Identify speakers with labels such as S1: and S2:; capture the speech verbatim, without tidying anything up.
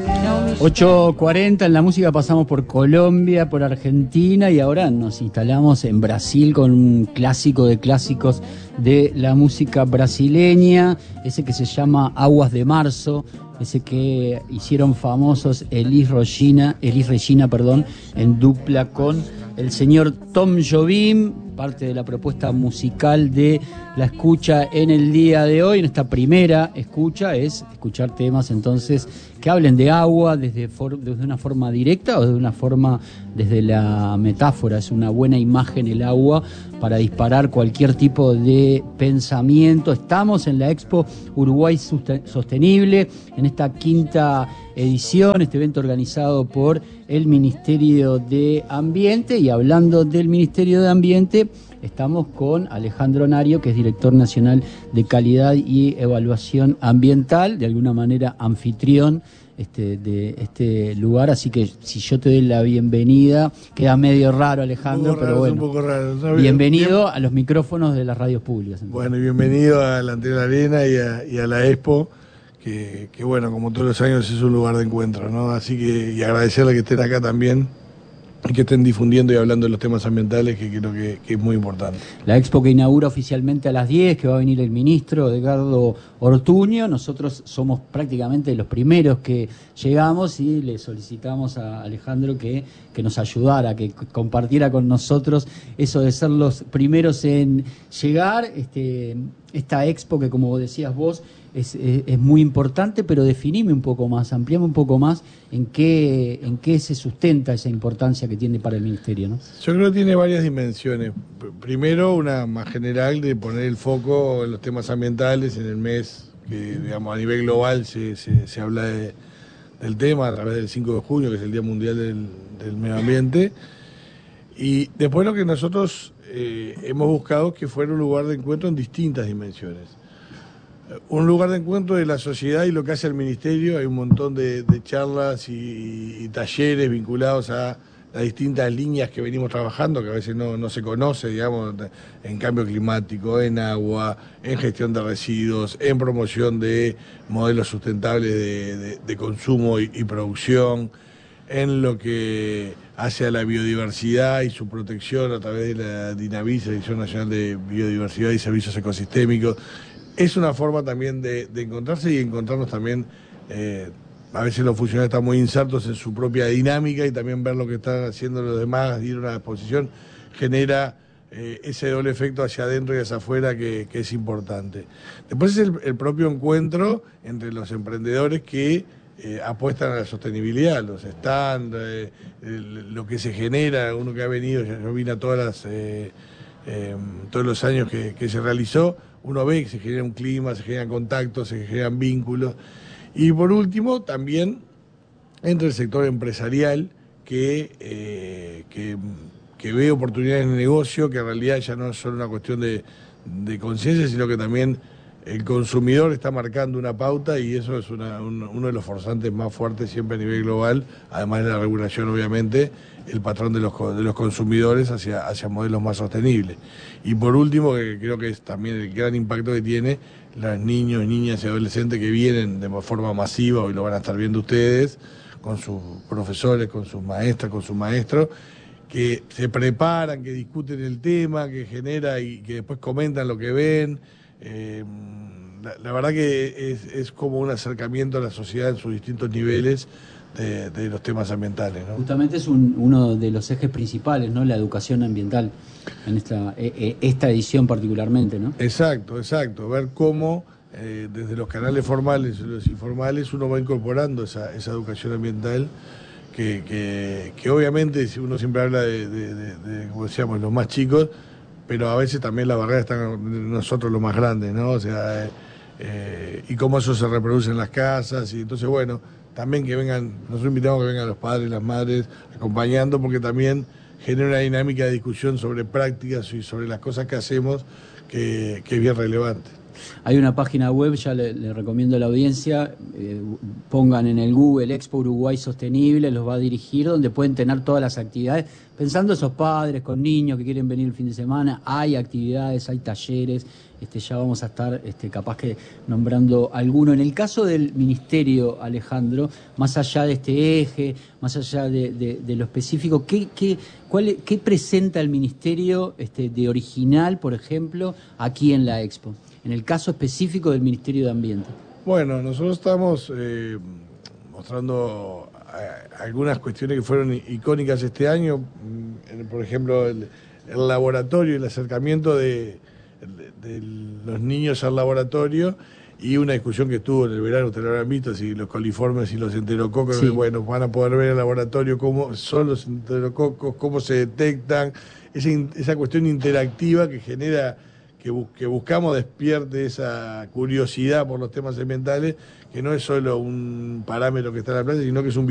S1: ocho cuarenta en la música, pasamos por Colombia, por Argentina y ahora nos instalamos en Brasil con un clásico de clásicos de la música brasileña, ese que se llama Aguas de Marzo, ese que hicieron famosos Elis Regina, Elis Regina, perdón, en dupla con el señor Tom Jobim, parte de la propuesta musical de la escucha en el día de hoy. En esta primera escucha es escuchar temas entonces que hablen de agua desde, for, desde una forma directa o de una forma desde la metáfora. Es una buena imagen el agua para disparar cualquier tipo de pensamiento. Estamos en la Expo Uruguay Sostenible, en esta quinta edición, este evento organizado por el Ministerio de Ambiente. Y hablando del Ministerio de Ambiente, estamos con Alejandro Nario, que es director nacional de calidad y evaluación ambiental, de alguna manera anfitrión este, de este lugar. Así que si yo te doy la bienvenida, queda medio raro, Alejandro,
S2: raro,
S1: pero bueno,
S2: un poco raro. ¿No?
S1: Bienvenido
S2: Bien.
S1: a los micrófonos de las radios públicas. Entonces.
S2: Bueno, y bienvenido a la Antena Arena y a, y a la Expo, que, que bueno, como todos los años es un lugar de encuentro, ¿no? Así que, y agradecerle que estén acá también y que estén difundiendo y hablando de los temas ambientales, que creo que, que es muy importante.
S1: La Expo que inaugura oficialmente a las diez, que va a venir el ministro Edgardo Ortuño. Nosotros somos prácticamente los primeros que llegamos y le solicitamos a Alejandro que, que nos ayudara, que compartiera con nosotros eso de ser los primeros en llegar. Este, esta Expo que, como decías vos, Es, es, es muy importante, pero definime un poco más, ampliame un poco más en qué, en qué se sustenta esa importancia que tiene para el Ministerio, ¿no?
S2: Yo creo que tiene varias dimensiones. Primero, una más general de poner el foco en los temas ambientales en el mes que, digamos, a nivel global se, se, se habla de, del tema a través del cinco de junio, que es el Día Mundial del, del Medio Ambiente. Y después lo que nosotros eh, hemos buscado que fuera un lugar de encuentro en distintas dimensiones. Un lugar de encuentro de la sociedad y lo que hace el Ministerio. Hay un montón de, de charlas y, y talleres vinculados a las distintas líneas que venimos trabajando, que a veces no, no se conoce, digamos, en cambio climático, en agua, en gestión de residuos, en promoción de modelos sustentables de, de, de consumo y, y producción, en lo que hace a la biodiversidad y su protección a través de la DINAVIS, la Dirección Nacional de Biodiversidad y Servicios Ecosistémicos. Es una forma también de, de encontrarse y encontrarnos también, eh, a veces los funcionarios están muy insertos en su propia dinámica y también ver lo que están haciendo los demás, ir a una exposición, genera eh, ese doble efecto hacia adentro y hacia afuera que, que es importante. Después es el, el propio encuentro entre los emprendedores que eh, apuestan a la sostenibilidad, los stands, eh, el, lo que se genera, uno que ha venido, yo vine a todas las, eh, eh, todos los años que, que se realizó, uno ve que se genera un clima, se generan contactos, se generan vínculos. Y por último, también entre el sector empresarial que, eh, que, que ve oportunidades de negocio, que en realidad ya no es solo una cuestión de, de conciencia, sino que también el consumidor está marcando una pauta y eso es una, un, uno de los forzantes más fuertes siempre a nivel global, además de la regulación obviamente, el patrón de los, de los consumidores hacia, hacia modelos más sostenibles. Y por último, que creo que es también el gran impacto que tiene, los niños, niñas y adolescentes que vienen de forma masiva, hoy lo van a estar viendo ustedes, con sus profesores, con sus maestras, con sus maestros, que se preparan, que discuten el tema, que genera y que después comentan lo que ven. Eh, la, la verdad que es, es como un acercamiento a la sociedad en sus distintos niveles de, de los temas ambientales, ¿no?
S1: Justamente es un, uno de los ejes principales, ¿no? La educación ambiental, en esta, eh, esta edición particularmente, ¿no?
S2: Exacto, exacto. Ver cómo eh, desde los canales formales y los informales uno va incorporando esa, esa educación ambiental que, que, que obviamente si uno siempre habla de, de, de, de, como decíamos, los más chicos, pero a veces también la barrera está en nosotros los más grandes, ¿no? O sea, eh, eh, y cómo eso se reproduce en las casas, y entonces, bueno, también que vengan, nosotros invitamos que vengan los padres, las madres, acompañando, porque también genera una dinámica de discusión sobre prácticas y sobre las cosas que hacemos que, que es bien relevante.
S1: Hay una página web, ya le, le recomiendo a la audiencia, eh, pongan en el Google Expo Uruguay Sostenible, los va a dirigir, donde pueden tener todas las actividades. Pensando esos padres con niños que quieren venir el fin de semana, hay actividades, hay talleres, este, ya vamos a estar este, capaz que nombrando alguno. En el caso del Ministerio, Alejandro, más allá de este eje, más allá de, de, de lo específico, ¿qué, qué, cuál, ¿qué presenta el Ministerio este, de original, por ejemplo, aquí en la Expo? En el caso específico del Ministerio de Ambiente.
S2: Bueno, nosotros estamos eh, mostrando algunas cuestiones que fueron icónicas este año, por ejemplo, el, el laboratorio, el acercamiento de, de, de los niños al laboratorio y una discusión que estuvo en el verano, ustedes lo habrán visto, si los coliformes y los enterococos, sí. Bueno, van a poder ver en el laboratorio cómo son los enterococos, cómo se detectan, esa, esa cuestión interactiva que genera, que, bu que buscamos despierte esa curiosidad por los temas ambientales, que no es solo un parámetro que está en la plaza, sino que es un